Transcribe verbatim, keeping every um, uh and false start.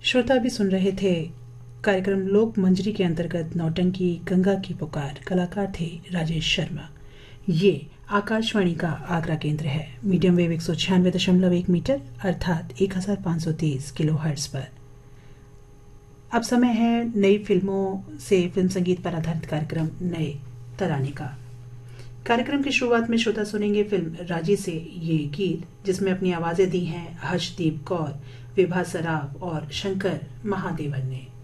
श्रोता भी सुन रहे थे कार्यक्रम लोक मंजरी के अंतर्गत नौटंकी गंगा की पुकार। कलाकार थे राजेश शर्मा। ये आकाशवाणी का आगरा केंद्र है। मीडियम वेव एक सौ छियानवे दशमलव एक मीटर अर्थात एक हजार पाँच सौ तीस किलो हर्ट्ज पर। अब समय है नई फिल्मों से फिल्म संगीत पर आधारित कार्यक्रम नए तराने का। कार्यक्रम की शुरुआत में श्रोता सुनेंगे फिल्म राजी से ये गीत, जिसमें अपनी आवाजें दी हैं हर्षदीप कौर, विभा सराफ और शंकर महादेवन ने।